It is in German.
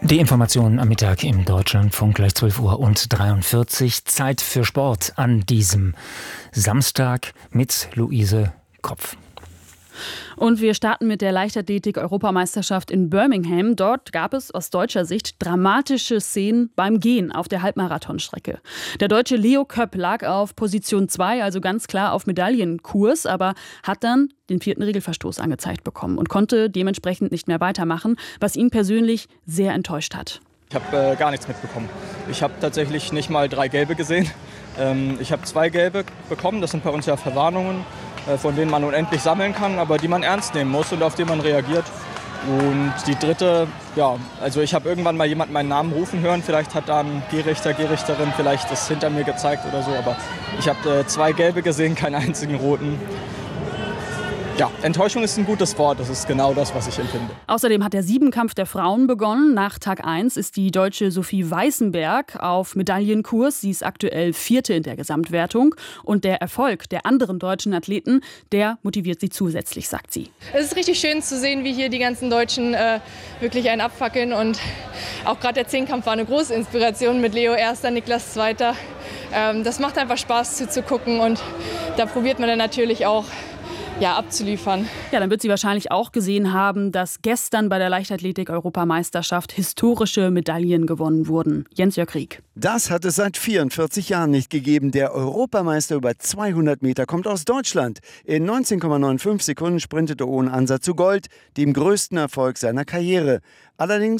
Die Informationen am Mittag im Deutschlandfunk, gleich 12:43 Uhr. Zeit für Sport an diesem Samstag mit Luise Kropf. Und wir starten mit der Leichtathletik-Europameisterschaft in Birmingham. Dort gab es aus deutscher Sicht dramatische Szenen beim Gehen auf der Halbmarathonstrecke. Der Deutsche Leo Köpp lag auf Position 2, also ganz klar auf Medaillenkurs, aber hat dann den 4. Regelverstoß angezeigt bekommen und konnte dementsprechend nicht mehr weitermachen, was ihn persönlich sehr enttäuscht hat. Ich habe gar nichts mitbekommen. Ich habe tatsächlich nicht mal 3 Gelbe gesehen. Ich habe 2 Gelbe bekommen, das sind bei uns ja Verwarnungen, von denen man unendlich sammeln kann, aber die man ernst nehmen muss und auf die man reagiert. Und die dritte, also ich habe irgendwann mal jemanden meinen Namen rufen hören, vielleicht hat da ein Gehrichter, Gehrichterin vielleicht das hinter mir gezeigt oder so, aber ich habe 2 Gelbe gesehen, keinen einzigen roten. Ja, Enttäuschung ist ein gutes Wort, das ist genau das, was ich empfinde. Außerdem hat der Siebenkampf der Frauen begonnen. Nach Tag 1 ist die Deutsche Sophie Weißenberg auf Medaillenkurs. Sie ist aktuell 4. in der Gesamtwertung. Und der Erfolg der anderen deutschen Athleten, der motiviert sie zusätzlich, sagt sie. Es ist richtig schön zu sehen, wie hier die ganzen Deutschen wirklich einen abfackeln. Und auch gerade der Zehnkampf war eine große Inspiration mit Leo Erster, Niklas Zweiter. Das macht einfach Spaß zuzugucken und da probiert man dann natürlich auch abzuliefern. Ja, dann wird sie wahrscheinlich auch gesehen haben, dass gestern bei der Leichtathletik-Europameisterschaft historische Medaillen gewonnen wurden. Jens-Jörg Rieck. Das hat es seit 44 Jahren nicht gegeben. Der Europameister über 200 Meter kommt aus Deutschland. In 19,95 Sekunden sprintete ohne Ansatz zu Gold, dem größten Erfolg seiner Karriere. Allerdings